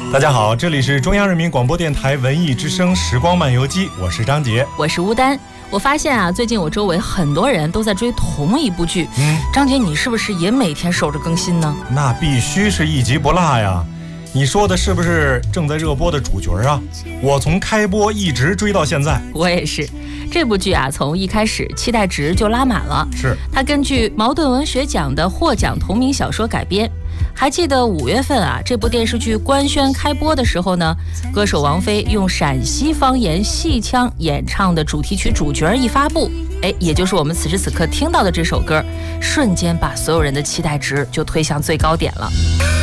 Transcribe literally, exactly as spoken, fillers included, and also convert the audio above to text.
大家好，这里是中央人民广播电台文艺之声时光漫游记，我是张杰， 我是吴丹。我发现啊，最近我周围很多人都在追同一部剧。 嗯， 张杰，你是不是也每天守着更新呢？ 那必须是一集不落呀。你说的是不是正在热播的主角啊？我从开播一直追到现在。 我也是。这部剧啊，从一开始期待值就拉满了。 是， 它根据茅盾文学奖的获奖同名小说改编。还记得五月份啊，这部电视剧官宣开播的时候呢，歌手王菲用陕西方言戏腔演唱的主题曲主角一发布，哎，也就是我们此时此刻听到的这首歌，瞬间把所有人的期待值就推向最高点了。